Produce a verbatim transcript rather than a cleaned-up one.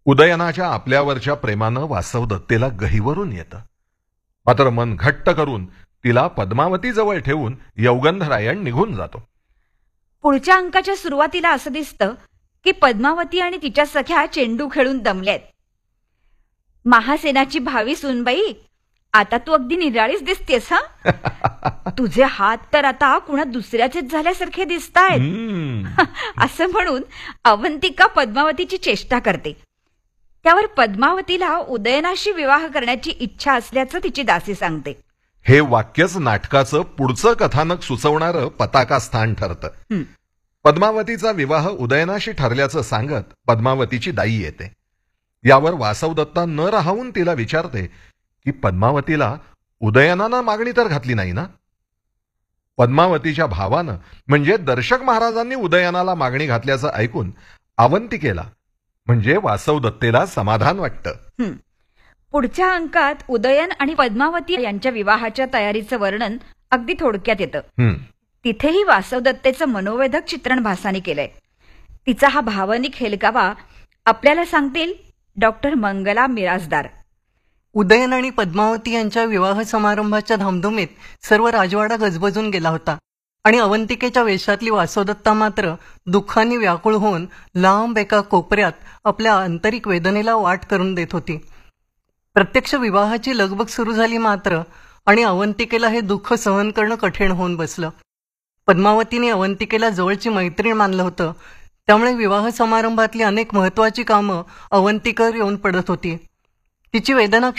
उदयनाच्या आपल्यावरच्या प्रेमानं वासवदत्तेला गहिवरून येतं. मात्र मन घट्ट करून तिला पद्मावतीजवळ ठेवून यौगंधरायण निघून जातो. पुढच्या अंकाच्या सुरुवातीला असं दिसतं की पद्मावती आणि तिच्या सख्या चेंडू खेळून दमल्यात. महासेनाची भावी सूनबाई, आता तू अगदी निराळीच दिसतेस. हा तुझे हात तर आता कुणा दुसऱ्याचेच झाल्यासारखे दिसतायत असं म्हणून अवंतिका पद्मावतीची चेष्टा करते. त्यावर पद्मावतीला उदयनाशी विवाह करण्याची इच्छा असल्याचं तिची दासी सांगते. हे वाक्यच नाटकाचं पुढचं कथानक सुचवणारं पताका स्थान ठरतं. पद्मावतीचा विवाह उदयनाशी ठरल्याचं सांगत पद्मावतीची दाई येते. यावर वासवदत्ता न राहून तिला विचारते की पद्मावतीला उदयनानं मागणी तर घातली नाही ना. पद्मावतीच्या भावानं म्हणजे दर्शक महाराजांनी उदयनाला मागणी घातल्याचं ऐकून अवंतिकेला म्हणजे वासवदत्तेला समाधान वाटतं. पुढच्या अंकात उदयन आणि पद्मावती यांच्या विवाहाच्या तयारीचं वर्णन अगदी थोडक्यात येतं. तिथेही वासवदत्तेचं मनोवेधक चित्रण भासानी केलंय. तिचा हा भावनिक हेलकावा आपल्याला सांगतील डॉक्टर मंगला मिरासदार. उदयन आणि पद्मावती यांच्या विवाह समारंभाच्या धामधुमीत सर्व राजवाडा गजबजून गेला होता आणि अवंतिकेच्या वेशातली वासवदत्ता मात्र दुःखाने व्याकुळ होऊन लांब एका कोपऱ्यात आपल्या आंतरिक वेदनेला वाट करून देत होती. प्रत्यक्ष विवाहाची लगबग सुरू झाली मात्र आणि अवंतिकेला हे दुःख सहन करणं कठीण होऊन बसलं. पद्मावतीने अवंतिकेला जवळची मैत्रीण मानलं होतं, त्यामुळे विवाह समारंभातली अनेक महत्वाची कामं अवंतिकेवर येऊन पडत होती. तिची वेदना